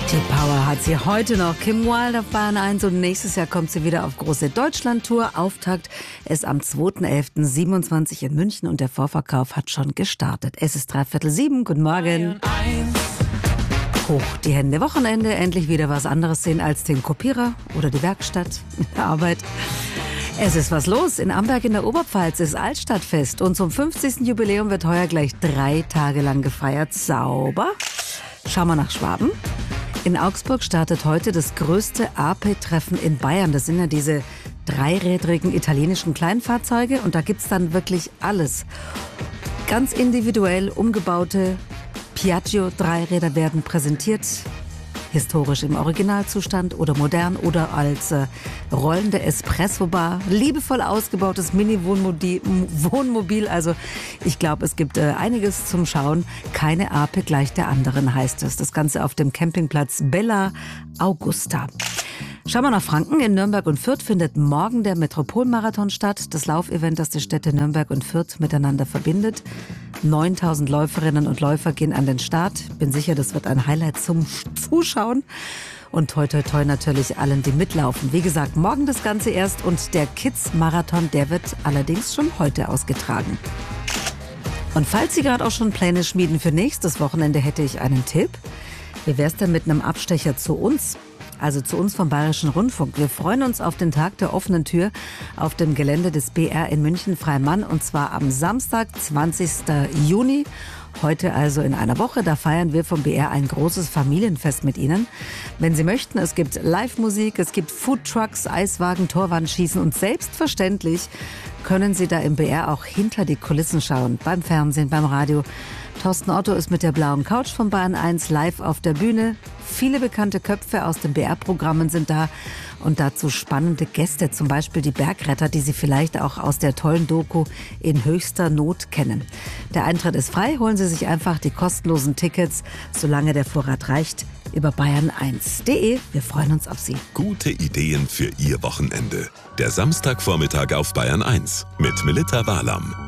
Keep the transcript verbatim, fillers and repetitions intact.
Die Power hat sie heute noch. Kim Wilde auf Bayern eins und nächstes Jahr kommt sie wieder auf große Deutschland-Tour. Auftakt ist am zweiten elften siebenundzwanzig in München und der Vorverkauf hat schon gestartet. Es ist dreiviertel sieben. Guten Morgen. Hoch die Hände. Wochenende. Endlich wieder was anderes sehen als den Kopierer oder die Werkstatt in der Arbeit. Es ist was los. In Amberg in der Oberpfalz ist Altstadtfest und zum fünfzigsten Jubiläum wird heuer gleich drei Tage lang gefeiert. Sauber. Schauen wir nach Schwaben. In Augsburg startet heute das größte A P-Treffen in Bayern. Das sind ja diese dreirädrigen italienischen Kleinfahrzeuge und da gibt's dann wirklich alles. Ganz individuell umgebaute Piaggio-Dreiräder werden präsentiert. Historisch im Originalzustand oder modern oder als äh, rollende Espresso-Bar. Liebevoll ausgebautes Mini-Wohnmobil. Also ich glaube, es gibt äh, einiges zum Schauen. Keine A P gleich der anderen, heißt es. Das Ganze auf dem Campingplatz Bella Augusta. Schauen wir nach Franken. In Nürnberg und Fürth findet morgen der Metropolmarathon statt. Das Laufevent, das die Städte Nürnberg und Fürth miteinander verbindet. neuntausend Läuferinnen und Läufer gehen an den Start. Bin sicher, das wird ein Highlight zum Zuschauen. Und toi toi toi natürlich allen, die mitlaufen. Wie gesagt, morgen das Ganze erst und der Kids-Marathon, der wird allerdings schon heute ausgetragen. Und falls Sie gerade auch schon Pläne schmieden für nächstes Wochenende, hätte ich einen Tipp. Wie wär's denn mit einem Abstecher zu uns? Also zu uns vom Bayerischen Rundfunk. Wir freuen uns auf den Tag der offenen Tür auf dem Gelände des B R in München-Freimann und zwar am Samstag, zwanzigsten Juni. Heute also in einer Woche, da feiern wir vom B R ein großes Familienfest mit Ihnen. Wenn Sie möchten, es gibt Live-Musik, es gibt Foodtrucks, Eiswagen, Torwandschießen und selbstverständlich können Sie da im B R auch hinter die Kulissen schauen, beim Fernsehen, beim Radio. Thorsten Otto ist mit der blauen Couch von Bayern eins live auf der Bühne. Viele bekannte Köpfe aus den B R-Programmen sind da und dazu spannende Gäste, zum Beispiel die Bergretter, die Sie vielleicht auch aus der tollen Doku In höchster Not kennen. Der Eintritt ist frei, holen Sie sich einfach die kostenlosen Tickets, solange der Vorrat reicht, über bayern eins punkt de. Wir freuen uns auf Sie. Gute Ideen für Ihr Wochenende. Der Samstagvormittag auf Bayern eins mit Melitta Wahlam.